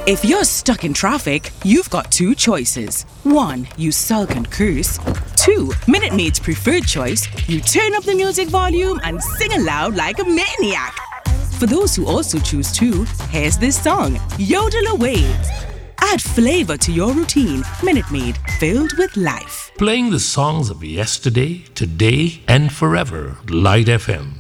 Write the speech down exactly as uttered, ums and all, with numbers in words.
If you're stuck in traffic, you've got two choices. One, you sulk and curse. Two, Minute Maid's preferred choice, you turn up the music volume and sing aloud like a maniac. For those who also choose two, here's this song, Yodel Away. Add flavor to your routine. Minute Maid, filled with life. Playing the songs of yesterday, today, and forever. Light F M.